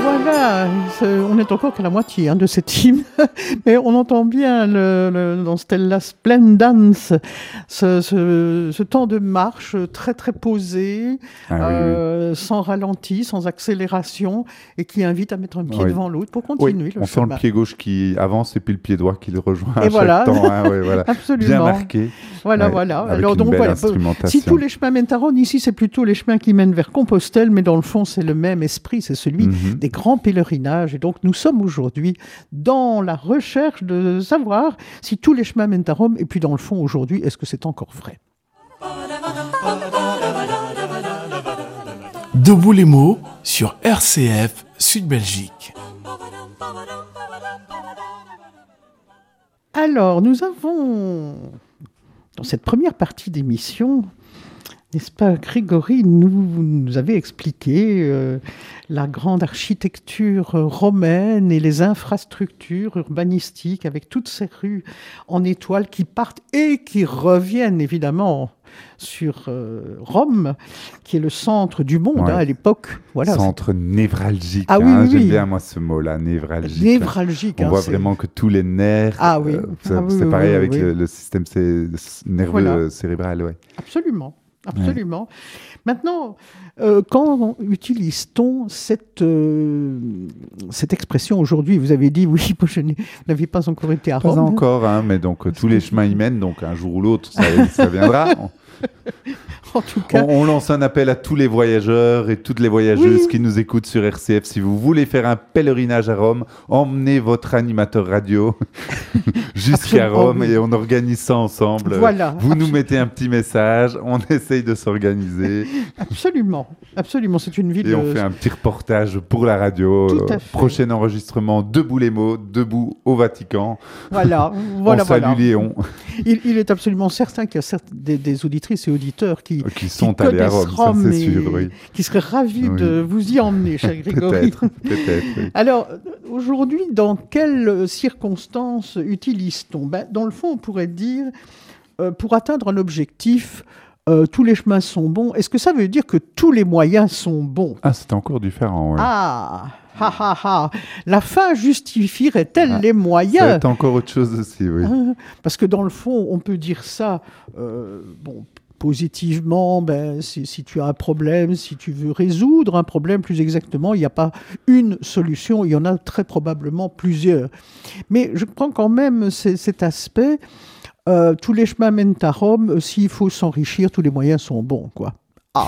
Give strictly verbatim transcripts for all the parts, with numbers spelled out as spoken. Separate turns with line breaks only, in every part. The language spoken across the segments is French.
Voilà, on est encore qu'à la moitié hein, de cette hymne, mais on entend bien le, le, dans Stella Splendans ce, ce, ce temps de marche très très posé, ah, euh, oui, oui. sans ralenti, sans accélération, et qui invite à mettre un pied oui. devant l'autre pour continuer.
Oui,
le
on
chemin.
sent le pied gauche qui avance et puis le pied droit qui le rejoint et à
voilà.
chaque temps. Hein, oui, voilà.
Absolument.
Bien marqué.
Voilà,
ouais,
voilà.
Avec
Alors
une
donc
belle
voilà.
instrumentation.
Si tous les chemins mènent à Rome, ici c'est plutôt les chemins qui mènent vers Compostelle, mais dans le fond c'est le même esprit, c'est celui mm-hmm. des grands pèlerinages. Et donc nous sommes aujourd'hui dans la recherche de savoir si tous les chemins mènent à Rome, et puis dans le fond aujourd'hui, est-ce que c'est encore vrai ?
Debout les mots sur R C F Sud Belgique.
Alors, nous avons, dans cette première partie d'émission, n'est-ce pas, Grégory, nous, nous avez expliqué euh, la grande architecture romaine et les infrastructures urbanistiques avec toutes ces rues en étoiles qui partent et qui reviennent évidemment sur euh, Rome, qui est le centre du monde ouais. hein, à l'époque. Voilà,
centre c'est... névralgique.
Ah, oui,
hein,
oui,
j'aime
oui.
bien moi ce mot-là, névralgique.
Névralgique.
On
hein,
voit
c'est...
vraiment que tous les nerfs.
Ah oui.
Euh, c'est,
ah, oui,
c'est
oui,
pareil
oui,
avec
oui.
Le, le système c- nerveux voilà. cérébral, ouais.
Absolument. Absolument. Ouais. Maintenant, euh, quand utilise-t-on cette, euh, cette expression aujourd'hui ? Vous avez dit, oui, je n'avais pas encore été à Rome.
Pas encore, hein, mais donc euh, tous les chemins y mènent, donc un jour ou l'autre, ça, ça viendra.
En tout cas,
on, on lance un appel à tous les voyageurs et toutes les voyageuses
oui.
qui nous écoutent sur R C F. Si vous voulez faire un pèlerinage à Rome, emmenez votre animateur radio jusqu'à
Absolument,
Rome
oui.
et on organise ça ensemble.
Voilà,
vous
absolument.
nous mettez un petit message, on essaye de s'organiser.
Absolument, absolument. C'est une ville.
Et on fait un petit reportage pour la radio.
Tout à fait.
Prochain enregistrement, Debout les mots, debout au Vatican.
Voilà, voilà,
on salue
voilà.
Léon.
Il, il est absolument certain qu'il y a certes des, des auditrices et auditeurs qui,
qui sont
qui
allés à Rome,
Rome
ça, c'est sûr, oui.
qui seraient ravis
oui.
de vous y emmener, cher Grégory.
Peut-être, peut-être. Oui.
Alors, aujourd'hui, dans quelles circonstances utilise-t-on ? Ben, dans le fond, on pourrait dire, euh, pour atteindre un objectif, euh, tous les chemins sont bons. Est-ce que ça veut dire que tous les moyens sont bons ?
Ah, c'est encore différent, oui.
Ah Ha, ha, ha. La fin justifierait-elle
ah,
les moyens ?
Ça va être encore autre chose aussi, oui.
Hein, parce que dans le fond, on peut dire ça, euh, bon, positivement, ben, si, si tu as un problème, si tu veux résoudre un problème, plus exactement, il n'y a pas une solution, il y en a très probablement plusieurs. Mais je prends quand même c- cet aspect, euh, tous les chemins mènent à Rome, s'il faut s'enrichir, tous les moyens sont bons, quoi. Ah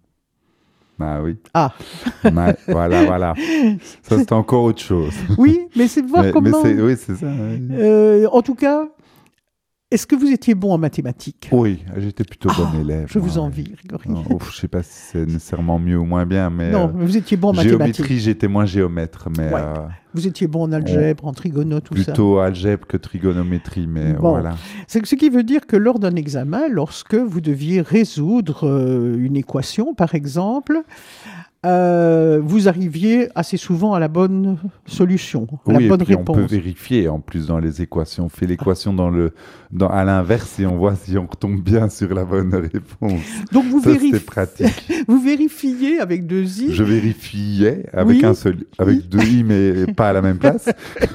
Ah oui.
Ah.
Ouais, voilà, voilà. Ça, c'est encore autre chose.
Oui, mais c'est de voir
mais,
comment...
Mais c'est, oui, c'est ça. Oui.
Euh, en tout cas, est-ce que vous étiez bon en mathématiques ?
Oui, j'étais plutôt
ah,
bon élève.
Je vous
ouais.
envie, Grégory.
Oh, je ne sais pas si c'est nécessairement mieux ou moins bien, mais...
Non,
euh,
mais vous étiez bon en
géométrie,
mathématiques.
Géométrie, j'étais moins géomètre, mais...
Ouais.
Euh,
vous étiez bon en algèbre, on... en trigono, tout
plutôt
ça.
Plutôt algèbre que trigonométrie, mais
bon.
voilà.
C'est ce qui veut dire que lors d'un examen, lorsque vous deviez résoudre euh, une équation, par exemple... Euh, vous arriviez assez souvent à la bonne solution, à
oui,
la bonne
et puis
réponse.
On peut vérifier en plus dans les équations. On fait l'équation dans le, dans, à l'inverse et on voit si on retombe bien sur la bonne réponse.
Donc vous,
Ça,
vérif...
c'était pratique.
vous vérifiez avec deux i.
Je vérifiais avec,
oui.
un seul, avec oui. deux i, mais pas à la même place.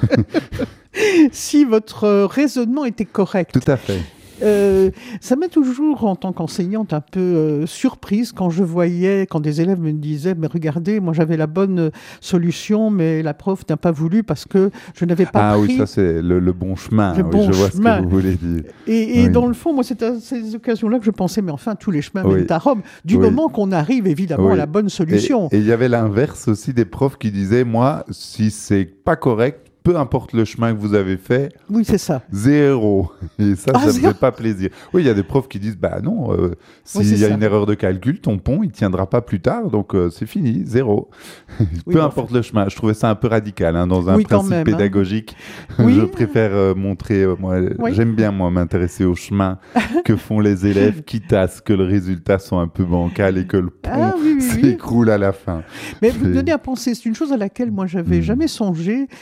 Si votre raisonnement était correct.
Tout à fait.
Euh, ça m'a toujours, en tant qu'enseignante, un peu euh, surprise quand je voyais, quand des élèves me disaient « Mais regardez, moi j'avais la bonne solution, mais la prof n'a pas voulu parce que je n'avais pas
ah,
pris... »
Ah oui, ça c'est le, le bon chemin.
Le
oui,
bon
je vois
chemin.
ce que vous voulez dire.
Et, et
oui.
dans le fond, moi, c'est à ces occasions-là que je pensais « Mais enfin, tous les chemins
oui.
mènent à Rome. » Du
oui.
moment qu'on arrive, évidemment,
oui.
à la bonne solution.
Et il y avait l'inverse aussi des profs qui disaient « Moi, si c'est pas correct, peu importe le chemin que vous avez fait,
oui, c'est ça.
Zéro. Et ça,
ah,
ça ne
zéro.
fait pas plaisir. Oui, il y a des profs qui disent, bah non, euh, s'il
oui,
y a
ça.
une erreur de calcul, ton pont, il ne tiendra pas plus tard, donc euh, c'est fini, zéro. Oui, Peu importe enfin. le chemin. Je trouvais ça un peu radical, hein, dans un
oui,
principe
même,
pédagogique.
Hein. Oui.
Je préfère euh, montrer, euh, moi,
oui.
j'aime bien, moi, m'intéresser au chemin que font les élèves, quitte à ce que le résultat soit un peu bancal et que le pont
ah, oui, oui,
s'écroule
oui.
à la fin.
Mais vous me donnez à penser, c'est une chose à laquelle moi, j'avais mmh. jamais songé. Dans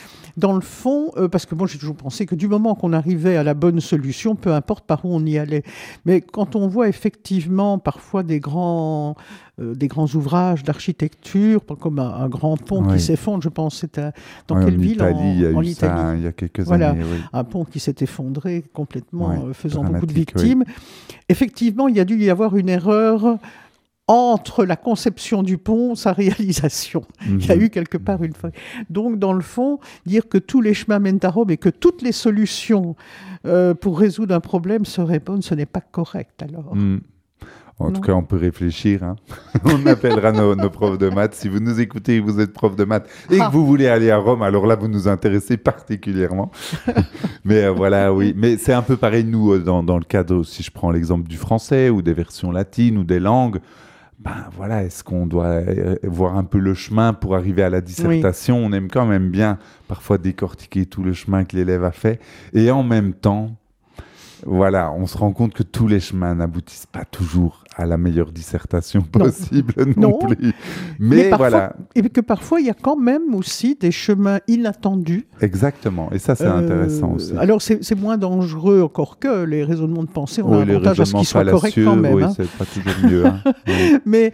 dans le fond, euh, parce que moi j'ai toujours pensé que du moment qu'on arrivait à la bonne solution, peu importe par où on y allait. Mais quand on voit effectivement parfois des grands, euh, des grands ouvrages d'architecture, comme un, un grand pont
Oui.
qui s'effondre, je pense, c'était dans
Ouais,
quelle
en
ville
Italie,
en,
il y a
en
eu
Italie.
ça hein, il y a quelques
Voilà.
années. Oui.
Un pont qui s'est effondré complètement,
Ouais,
euh, faisant beaucoup de
dramatique, oui.
victimes. Effectivement, il y a dû y avoir une erreur entre la conception du pont, sa réalisation. Il y a
Mhm.
eu quelque part une faille. Donc, dans le fond, dire que tous les chemins mènent à Rome et que toutes les solutions euh, pour résoudre un problème seraient bonnes, ce n'est pas correct, alors.
Mm. En
Non.
tout cas, on peut réfléchir. Hein. On appellera nos, nos profs de maths. Si vous nous écoutez et que vous êtes prof de maths et
Ah.
que vous voulez aller à Rome, alors là, vous nous intéressez particulièrement. Mais euh, voilà, oui. Mais c'est un peu pareil, nous, euh, dans, dans le cadre, si je prends l'exemple du français ou des versions latines ou des langues, ben voilà, est-ce qu'on doit euh, voir un peu le chemin pour arriver à la dissertation? On aime quand même bien parfois décortiquer tout le chemin que l'élève a fait. Et en même temps, voilà, on se rend compte que tous les chemins n'aboutissent pas toujours à la meilleure dissertation
Non.
possible non,
Non.
plus. Mais,
parfois,
voilà,
et que parfois, il y a quand même aussi des chemins inattendus.
exactement. Et ça, c'est
Euh,
intéressant aussi.
Alors, c'est c'est moins dangereux encore que les raisonnements de pensée. On a
Oui, les
l'avantage à ce
raisonnements
qu'ils soient corrects
fallacieux,
quand même.
oui,
hein.
c'est pas toujours mieux. Hein. Oui.
Mais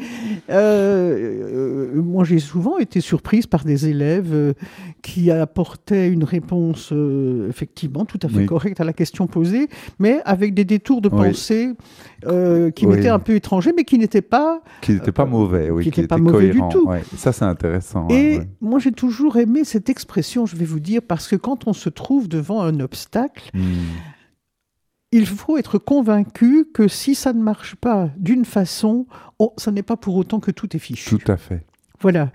euh, euh, moi, j'ai souvent été surprise par des élèves euh, qui apportaient une réponse euh, effectivement tout à fait
Oui.
correcte à la question posée, mais avec des détours de
Oui.
pensée euh, qui
Oui.
m'étaient un peu étrangers, mais qui n'étaient pas...
Qui n'était pas
Euh,
mauvais, oui,
qui
qui
était pas
était
mauvais du
cohérent.
tout.
Ouais. Ça, c'est intéressant.
Et
hein, ouais.
moi, j'ai toujours aimé cette expression, je vais vous dire, parce que quand on se trouve devant un obstacle,
Hmm.
il faut être convaincu que si ça ne marche pas d'une façon, oh, ça n'est pas pour autant que tout est fichu.
Tout à fait.
Voilà.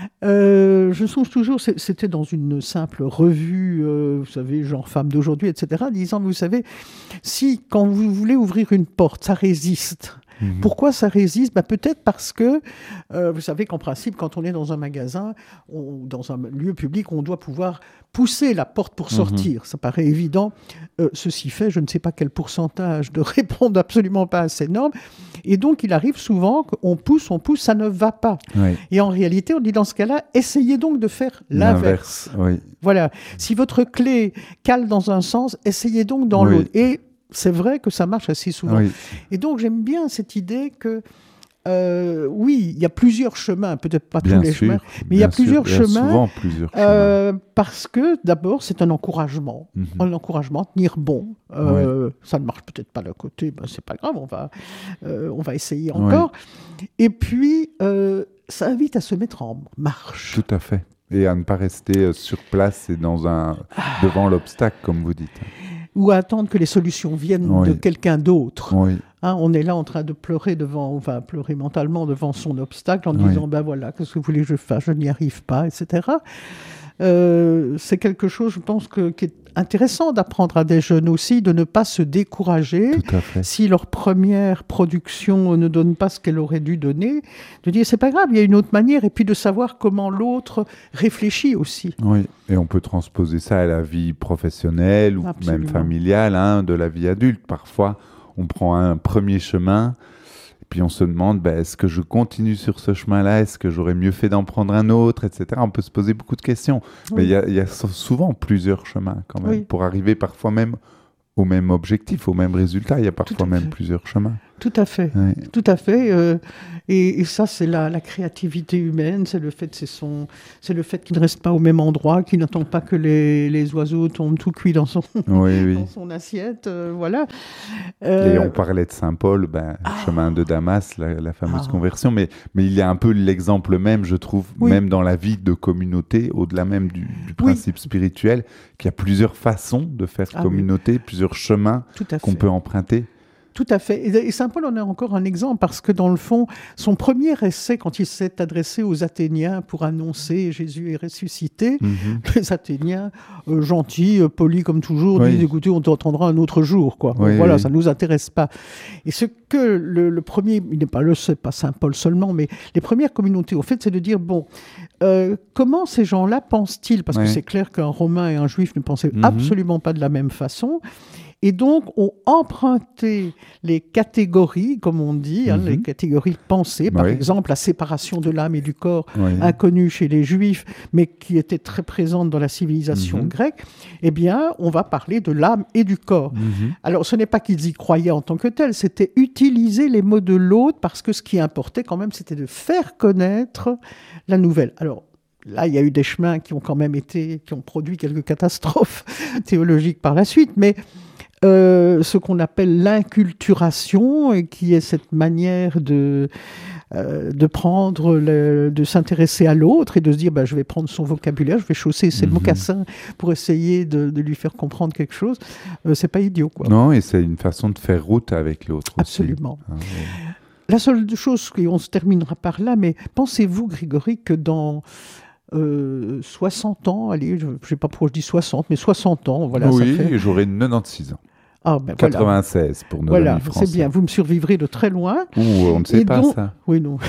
Euh, je songe toujours, c'est- c'était dans une simple revue, euh, vous savez, genre Femme d'aujourd'hui, et cetera, disant, vous savez, si quand vous voulez ouvrir une porte, ça résiste.
Mhm.
Pourquoi ça résiste? Bah, peut-être parce que, euh, vous savez qu'en principe, quand on est dans un magasin, ou dans un lieu public, on doit pouvoir pousser la porte pour sortir. Ça paraît évident. Euh, ceci fait, je ne sais pas quel pourcentage de répondent absolument pas à ces normes. Et donc, il arrive souvent qu'on pousse, on pousse, ça ne va pas.
Oui.
Et en réalité, on dit dans ce cas-là, essayez donc de faire l'inverse.
Oui.
Voilà. Si votre clé cale dans un sens, essayez donc dans
Oui.
l'autre. Et c'est vrai que ça marche assez souvent.
Oui.
Et donc, j'aime bien cette idée que, euh, oui, il y a plusieurs chemins, peut-être pas
Bien
tous les
sûr,
chemins, mais il y a
bien sûr.
plusieurs
Il y a
chemins.
souvent plusieurs chemins.
Euh, parce que d'abord, c'est un encouragement.
Mhm.
Un encouragement, tenir bon. Euh, Ça ne marche peut-être pas d'un côté, ben, c'est pas grave, on va, euh, on va essayer encore. Et puis, euh, ça invite à se mettre en marche.
Tout à fait. Et à ne pas rester euh, sur place et dans un... devant l'obstacle, comme vous dites.
Ou à attendre que les solutions viennent
Oui.
de quelqu'un d'autre.
Oui.
Hein, on est là en train de pleurer devant, enfin pleurer mentalement devant son obstacle en
Oui.
disant ben voilà, qu'est-ce que vous voulez que je fasse, je n'y arrive pas, et cetera. Euh, c'est quelque chose, je pense, que, qui est intéressant d'apprendre à des jeunes aussi, de ne pas se décourager
Tout à fait.
si leur première production ne donne pas ce qu'elle aurait dû donner, de dire c'est pas grave, il y a une autre manière, et puis de savoir comment l'autre réfléchit aussi.
Oui, et on peut transposer ça à la vie professionnelle ou
Absolument.
même familiale, hein, de la vie adulte. Parfois, on prend un premier chemin, et puis on se demande, bah, est-ce que je continue sur ce chemin-là? Est-ce que j'aurais mieux fait d'en prendre un autre, et cetera. On peut se poser beaucoup de questions. Mais
Oui.
il y a, il y a so- souvent plusieurs chemins quand même,
Oui.
pour arriver parfois même au même objectif, au même résultat. Il y a parfois
à
même
fait.
plusieurs chemins.
Tout à fait.
Ouais.
Tout à fait. euh, et, et ça, c'est la, la créativité humaine, c'est le fait, c'est son, c'est le fait qu'il ne reste pas au même endroit, qu'il n'attend pas que les, les oiseaux tombent tout cuits dans son,
Oui, oui.
dans son assiette. euh, voilà.
Et
Euh,
on parlait de Saint-Paul, ben,
Ah.
chemin de Damas, la, la fameuse
Ah.
conversion, mais, mais il y a un peu l'exemple même, je trouve,
Oui.
même dans la vie de communauté, au-delà même du, du principe spirituel, qu'il y a plusieurs façons de faire
Ah oui.
communauté, plusieurs chemins
tout à
qu'on
fait.
peut emprunter.
Tout à fait. Et, et Saint Paul en est encore un exemple parce que dans le fond, son premier essai, quand il s'est adressé aux Athéniens pour annoncer Jésus est ressuscité,
Mhm.
les Athéniens, euh, gentils, euh, polis comme toujours,
Oui.
disent écoutez, on t'entendra un autre jour, quoi. Bon,
Oui,
voilà,
oui.
ça nous intéresse pas. Et ce que le, le premier, il n'est pas le, c'est pas Saint Paul seulement, mais les premières communautés, au fait, c'est de dire bon, euh, comment ces gens-là pensent-ils? Parce
Ouais.
que c'est clair qu'un Romain et un Juif ne pensaient
Mhm.
absolument pas de la même façon. et donc ont emprunté les catégories, comme on dit, hein,
Mhm.
les catégories de pensée, par
Oui.
exemple la séparation de l'âme et du corps,
Oui.
inconnue chez les Juifs, mais qui était très présente dans la civilisation
Mhm.
grecque, eh bien, on va parler de l'âme et du corps.
Mhm.
Alors, ce n'est pas qu'ils y croyaient en tant que tels, c'était utiliser les mots de l'autre, parce que ce qui importait quand même, c'était de faire connaître la nouvelle. Alors, là, il y a eu des chemins qui ont quand même été, qui ont produit quelques catastrophes théologiques par la suite, mais euh, ce qu'on appelle l'inculturation, et qui est cette manière de, euh, de prendre, le- de s'intéresser à l'autre et de se dire, bah, je vais prendre son vocabulaire, je vais chausser ses
Mhm.
mocassins pour essayer de, de lui faire comprendre quelque chose. Euh, c'est pas idiot, quoi.
Non, et c'est une façon de faire route avec l'autre aussi.
Absolument.
Hein, oui.
La seule chose, et on se terminera par là, mais pensez-vous, Grégory, que dans euh, soixante ans, allez, je ne sais pas pourquoi je dis soixante, mais soixante ans, voilà,
oui,
ça fait...
j'aurai quatre-vingt-six ans.
Ah, ben voilà,
quatre-vingt-seize pour nos
voilà
amis français.
c'est bien, vous me survivrez de très loin.
Ouh, on ne sait
Et
pas
donc-
ça.
Oui, non.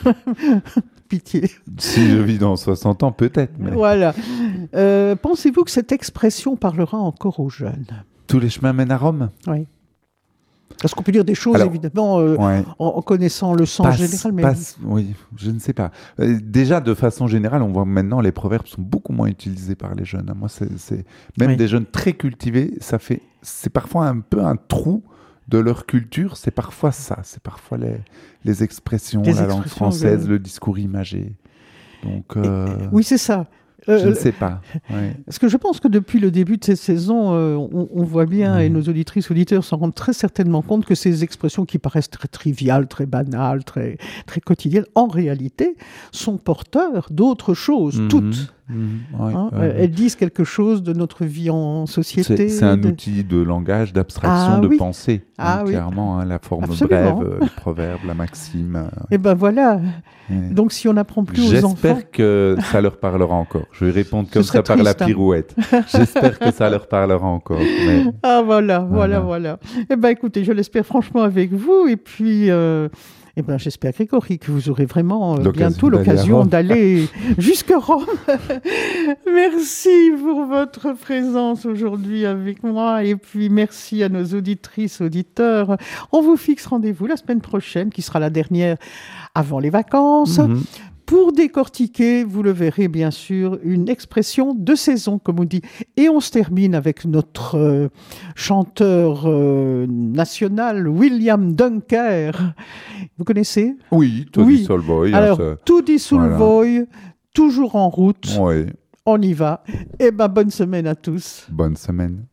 Pitié.
Si je vis dans soixante ans, peut-être. Mais
Voilà. Euh, pensez-vous que cette expression parlera encore aux jeunes?
tous les chemins mènent à Rome.
Oui. Parce qu'on peut dire des choses,
Alors,
évidemment, euh,
Ouais.
en, en connaissant le sens
Passe-
général, mais...
passe- oui, je ne sais pas. Euh, Déjà, de façon générale, on voit maintenant les proverbes sont beaucoup moins utilisés par les jeunes. Moi, c'est c'est- même
Oui.
des jeunes très cultivés, ça fait, c'est parfois un peu un trou de leur culture. C'est parfois ça, c'est parfois les, les expressions,
Les
la langue
expressions,
française,
le-
le discours imagé. Donc, euh,
Oui, c'est ça.
je
Euh,
ne sais pas. Ouais.
Parce que je pense que depuis le début de cette saison, euh, on, on voit bien,
Mhm.
et nos auditrices, auditeurs s'en rendent très certainement compte, que ces expressions qui paraissent très triviales, très banales, très, très quotidiennes, en réalité, sont porteurs d'autres choses,
Mhm.
toutes.
Mhm. Ouais,
Hein.
ouais,
Euh,
ouais.
Elles disent quelque chose de notre vie en société.
C'est c'est un
de-
outil de langage, d'abstraction,
Ah
de
oui.
pensée.
Ah
hein,
oui.
Clairement, hein, la forme
Absolument.
brève, euh, le proverbe, la maxime. euh,
Et ben voilà.
ouais.
Donc si on n'apprend plus aux enfants...
J'espère que ça leur parlera encore. Je vais répondre comme
serait
ça par la
triste, hein.
pirouette. J'espère que ça leur parlera encore. Mais
Ah voilà, voilà,
Voilà.
voilà. Eh ben écoutez, je l'espère franchement avec vous. Et puis, euh, eh ben, j'espère, Grégory, que vous aurez vraiment euh,
L'occasion
bientôt
d'aller à
l'occasion
Rome.
d'aller jusqu'à Rome. Merci pour votre présence aujourd'hui avec moi. Et puis, merci à nos auditrices, auditeurs. On vous fixe rendez-vous la semaine prochaine, qui sera la dernière avant les vacances.
Mhm.
Pour décortiquer, vous le verrez bien sûr, une expression de saison, comme on dit. Et on se termine avec notre euh, chanteur euh, national, William Dunker. Vous connaissez?
Oui, Tony
Oui.
Solboy. hein,
Alors,
ça-
tout dit sous le
voilà.
voile, toujours en route,
ouais.
on y va. Et ben bonne semaine à tous.
Bonne semaine.